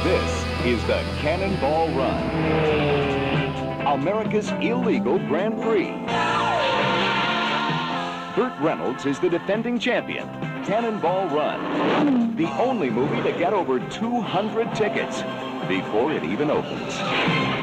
This is the Cannonball Run, America's illegal Grand Prix. Burt Reynolds is the defending champion. Cannonball Run, the only movie to get over 200 tickets before it even opens.